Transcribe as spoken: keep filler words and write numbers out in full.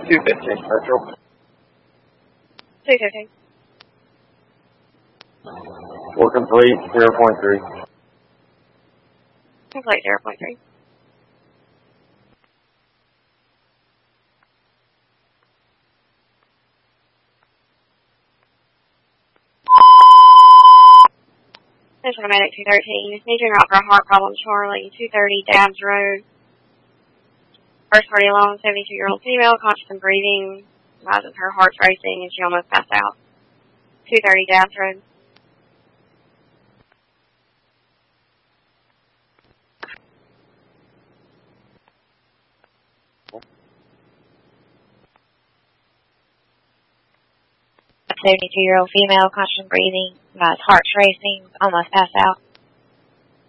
two fifteen, Central. two fifteen. Four complete, zero point three. Complete, zero point three. Central Medic two thirteen. Need to route for a heart problem, Charlie, two thirty Dabbs Road. First party alone, seventy-two-year-old female, conscious and breathing. Rises her heart's racing and she almost passed out. two thirty Dabbs Road. seventy-two-year-old female, conscious and breathing. Rises heart's racing, almost passed out.